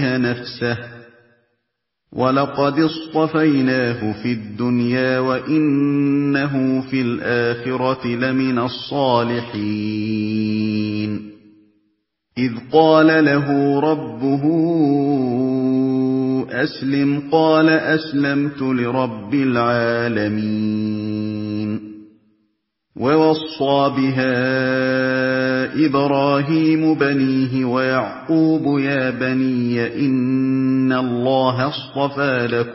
نَفْسَهُ وَلَقَدِ اصْطَفَيْنَاهُ فِي الدُّنْيَا وَإِنَّهُ فِي الْآخِرَةِ لَمِنَ الصَّالِحِينَ إِذْ قَالَ لَهُ رَبُّهُ أَسْلِمْ قَالَ أَسْلَمْتُ لِرَبِّ الْعَالَمِينَ وَوَصَّىٰ بِهَا إِبْرَاهِيمُ بَنِيهِ وَيَعْقُوبُ يَا بَنِيَّ إِنَّ اللَّهَ اصْطَفَىٰ لَكُمُ